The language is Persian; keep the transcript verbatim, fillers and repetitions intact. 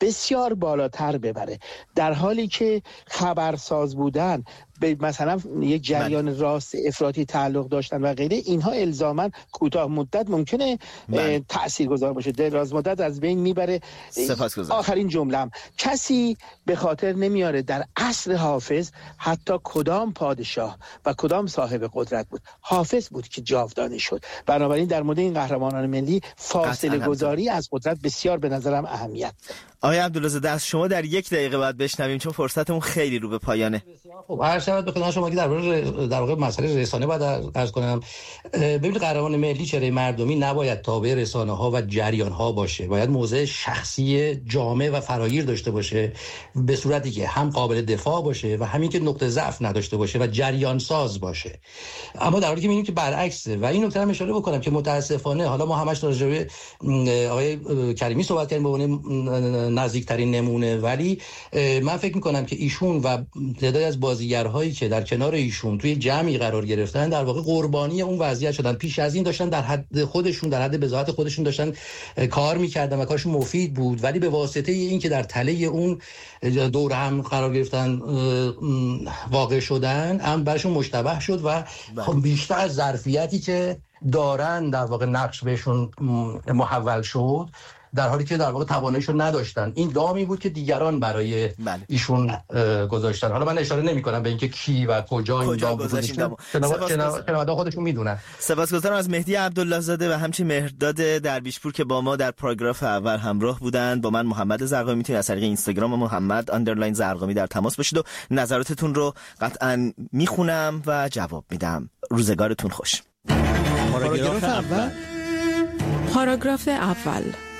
بسیار بالاتر ببره، در حالی که خبرساز بودن به مثلا یک جریان راست افراطی تعلق داشتن و غیره، اینها الزاما کوتاه مدت ممکنه تاثیرگذار باشه، دراز مدت از بین میبره. آخرین جمله‌ام، کسی به خاطر نمیاره در عصر حافظ حتی کدام پادشاه و کدام صاحب قدرت بود، حافظ بود که جاودانه شد. بنابراین در مورد این قهرمانان ملی فاصله گذاری از قدرت بسیار به نظرم اهمیت. آقای عبدالله از شما در یک دقیقه بعد بشنویم چون فرصتمون خیلی رو به پایانه. خب هر شب به خدمت شما که در واقع در واقع مسئله رسانه باید عرض کنم. ببینید قهرمان ملی چهره مردمی نباید تابع رسانه ها و جریان ها باشه، باید موضع شخصی جامع و فراگیر داشته باشه، به صورتی که هم قابل دفاع باشه و همین که نقطه ضعف نداشته باشه و جریان ساز باشه. اما در حالی که می‌بینیم که برعکسه و این نکته رو اشاره بکنم که متاسفانه حالا ما همش راجع به آقای کریمی صحبت کردیم به عنوان نزدیکترین نمونه، ولی من فکر می‌کنم که ایشون و تعدادی از بازیگرهایی که در کنار ایشون توی جمعی قرار گرفتن در واقع قربانی اون وضعیت شدن. پیش از این داشتن در حد خودشون، در حد بضاعت خودشون داشتن کار می‌کردن و کارشون مفید بود، ولی به واسطه این که در تله اون دور هم قرار گرفتن واقع شدن، هم براشون مشتبه شد و خب بیشتر از ظرفیتی که دارن در واقع نقش بهشون محول شد، در حالی که در واقع تواناییشو نداشتن. این دامی بود که دیگران برای بله. ایشون گذاشتن. حالا من اشاره نمی‌کنم به اینکه کی و کجا این دام گذاشتن، شنونده خودشون میدونن. سپاسگزارم از مهدی عبدالله زاده و همچنین مهرداد درویشپور که با ما در پاراگراف اول همراه بودند. با من محمد زرقامی میتونید از طریق اینستاگرام محمد آندرلاین زرقامی در تماس باشید و نظراتتون رو قطعاً میخونم و جواب میدم. روزگارتون خوش. پاراگراف اول. پاراگراف اول